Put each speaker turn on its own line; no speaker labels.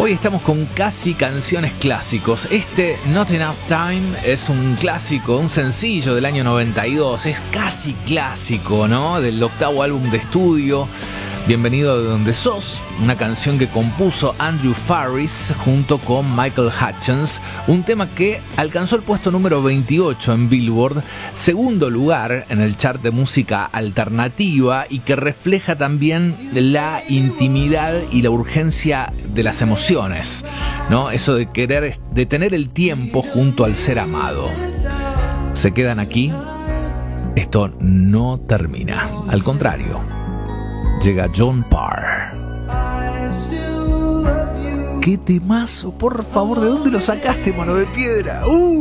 Hoy estamos con casi canciones clásicos. Este Not Enough Time es un clásico, un sencillo del año 92. Es casi clásico, ¿no? Del octavo álbum de estudio, Bienvenido de donde sos, una canción que compuso Andrew Farriss junto con Michael Hutchence, un tema que alcanzó el puesto número 28 en Billboard, segundo lugar en el chart de música alternativa, y que refleja también la intimidad y la urgencia de las emociones, ¿no? Eso de querer detener el tiempo junto al ser amado. Se quedan aquí, esto no termina, al contrario. Llega John Parr. ¡Qué temazo! Por favor, ¿de dónde lo sacaste, mano de piedra?